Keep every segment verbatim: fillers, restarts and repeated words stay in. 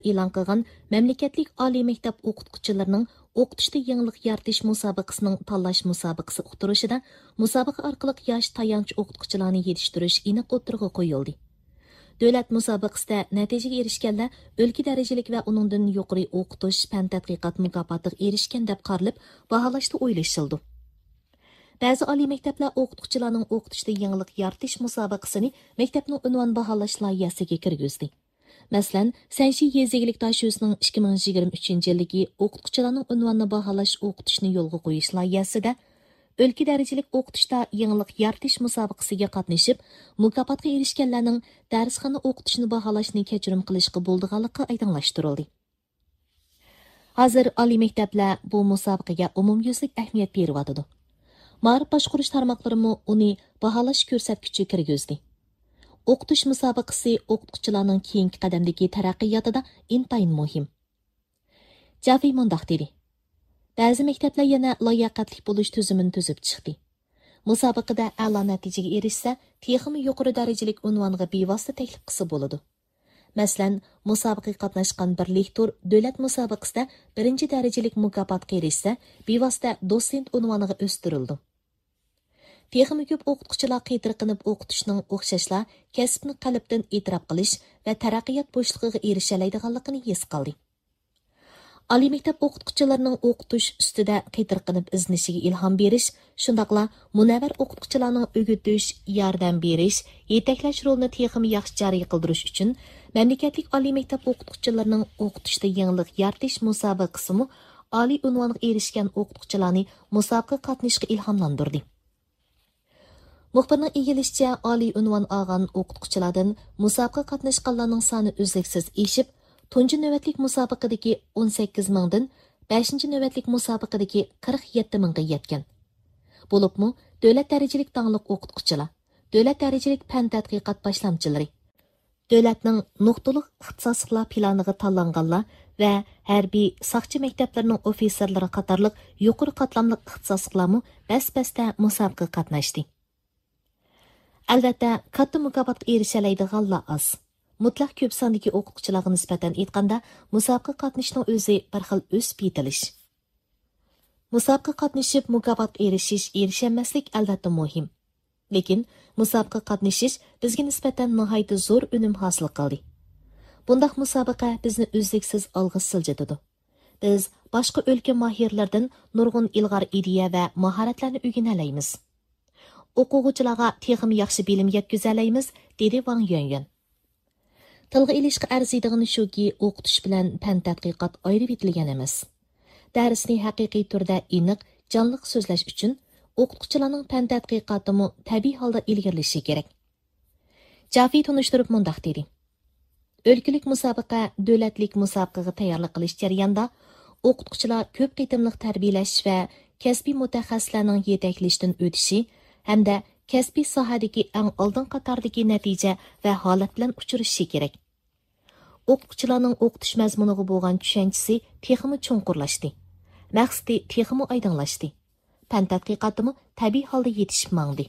e'lon qilgan mamlakatlik oliy maktab o'qituvchilarining o'qitishda yangilik yaratish musobaqasining tanlash musobaqasi uqtirishida musobaqa orqali yosh tayanch o'qituvchilarni yetishtirish aniq o'tirg'i qo'yildi. Davlat musobaqasida natijaga erishganlar o'lka darajalik va uningdan yuqori o'qitish fan tadqiqot mukofotiga erishgan deb qaralib baholashda o'ylashildi. Ba'zi oliy maktablar o'qituvchilarning o'qitishda yangilik yaratish musobaqasini maktabning unvon baholash loyihasiga kirgizdi. Masalan, Sanshi yezigilik tashuvisining ikki ming yigirma uchinchi yildagi o'qituvchilarning unvonni baholash o'qitishni yo'lga qo'yish loyihasida o'lka darajalik o'qitishda yangilik yaratish musobaqasiga qatnashib, mukofotga erishganlarning darsxona o'qitishni baholashni kechirim qilishga bo'ldiganligi aydinlashtirildi. Hozir oliy maktablar bu musobaqaga umumyuzlik ahamiyat beryotdi. Ma'rif boshqarish tarmoqlarimi uni baholash ko'rsatkichi kirgizdi. O'qitish musobaqasi o'qituvchilarning keyingi qadamdagi taraqqiyotida intayin muhim. Javi mundaq dedi. Ba'zi maktablar yana loyaqatlik bo'lish tuzumini tuzib chiqdi. Musobaqada a'lo natijaga erishsa, texmi yuqori darajalik unvonga bevosita taklif qilsa bo'ladi. Masalan, musobaqaga qatnashgan bir lektor davlat musobaqasida birinchi darajalik mukofotga erishsa, bevosita dotsent unvoniga o'stirildi. Texmi ko'p o'qituvchilar qaytirqinib o'qitishning o'xshashlar kasbni qalbdan e'tirof qilish va taraqqiyot bo'shlig'iga erisha oladiganligini his qildi. Oliy maktab o'qituvchilarining o'qitish ustida qaytirqinib izlanishiga ilhom berish, shundaqla munavvar o'qituvchilarning o'gitish, yordam berish, yetaklash rolini texmi yaxshi joriy qildirish uchun mamlakatlik oliy maktab o'qituvchilarining o'qitishda yangilik yaratish musobaqasimi oliy unvonga erishgan o'qituvchilarni musobaqa qatnashga ilhomlantirdi. Muxbirning egilishicha, oliy unvon olgan o'qituvchilardan musobaqa qatnashganlarning soni uzluksiz eshib, tunji navbatlik musobaqadagi o'n sakkiz mingdan beshinchi navbatlik musobaqadagi qirq yetti mingga yetgan. Bo'libmi, davlat darajalik tanliq o'qituvchilar, davlat darajalik fan tadqiqot boshlamchilari, davlatning nuqtaliq ixtisosliklar planiga tanlanganlar va harbiy saqchi maktablarining ofitserlari qatorliq yuqori qatlamli ixtisosliklarmi bas-basda musobaqaga qatnashdi. Albatta, katta mukofotga erisha oladiganlar oz. Mutlaq ko'p sondagi o'quvchilarga nisbatan aytganda, musobaqa qatnashning o'zi bir xil o'sib yetilish. Musobaqa qatnashib mukofotga erishish, erishamaslik albatta muhim. Lekin musobaqa qatnashish bizga nisbatan nihoyat zo'r unum hosil qildi. Bundaq musobaqa bizni uzluksiz olg'a siljitadi. Biz boshqa o'lka mohirlardan nurg'un ilg'or ideya va mahoratlarni o'rganalaymiz. O'quvchilarga texmi yaxshi bilim yetkazalaymiz, dedi Wang Yuanyuan. Tilga ilishga arziydigan shuki, o'qitish bilan fan tadqiqot ayirib etilgan emas. Darsni haqiqiy turda aniq, jonliq so'zlash uchun o'qituvchilarning fan tadqiqotimi tabiiy holda ilgirilishi kerak. Jafi tunishtirib mundaq dedi. O'lkalik musobaqa, davlatlik musobaqaga tayyorlik qilish jarayonida o'qituvchilar ko'p qitimliq tarbiyalash va kasbiy mutaxassislarning yetaklashidan o'tishi hamda kasbiy sohadagi eng oldin qatordagi natija va holat bilan uchrashi kerak. O'qituvchilarning o'qitish mazmuniga bo'lgan tushunchasi texmi cho'nqurlashdi. Maqsadi texmi oydinlashdi. Fan tadqiqotimi tabiiy holda yetishib mangdi.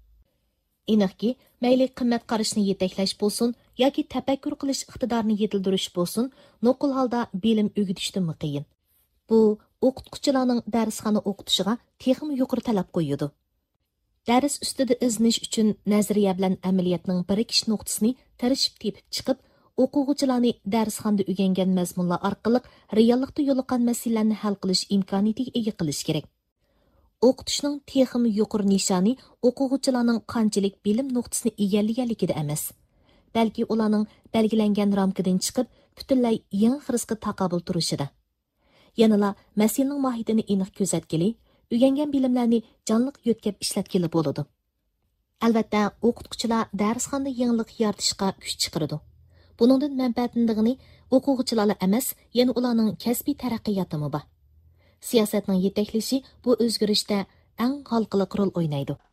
Aniqki, mayli qimmat qarashni yetaklash bo'lsin yoki tafakkur qilish iqtidorini yetildirish bo'lsin, nuqul holda bilim o'gitishdan qiyin. Bu o'qituvchilarning darsxona o'qitishiga texmi yuqori talab qo'yadi. Dars ustida izlanish uchun nazariya bilan amaliyotning birikish nuqtasini tarishib tepib chiqib, o'quvchilarni darsxonada o'rgangan mazmunlar orqali reallikda yo'liqqan masalalarni hal qilish imkoniyatiga ega qilish kerak. O'qitishning texmi yuqori nishoni o'quvchilarning qanchalik bilim nuqtasini egallaganligida emas, balki ularning belgilangan ramkadan chiqib, butunlay yangi xirisga taqobil turishida. Yanala masalaning mohiyatini aniq ko'zatgili, o'rgangan bilimlarni jonliq yo'tkab ishlatgili bo'ladi. Albatta, o'qituvchilar darsxonada yangilik yaratishga kuch chiqaradi. Buningdan manfaatindigini o'quvchilar emas, yana ularning kasbiy taraqqiyotimi bor. Siyosatning yetaklashi bu o'zgarishda eng halqali rol o'ynaydi.